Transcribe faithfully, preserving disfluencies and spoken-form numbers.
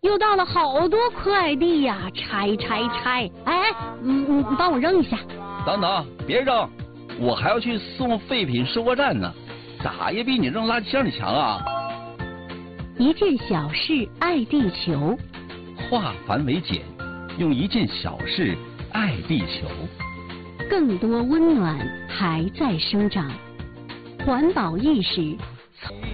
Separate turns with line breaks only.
又到了好多快递呀，拆拆拆！哎，嗯嗯，你帮我扔一下。
等等，别扔，我还要去送废品收货站呢，咋也比你扔垃圾箱里强啊！
一件小事爱地球，
化繁为简，用一件小事爱地球。
更多温暖还在生长，环保意识。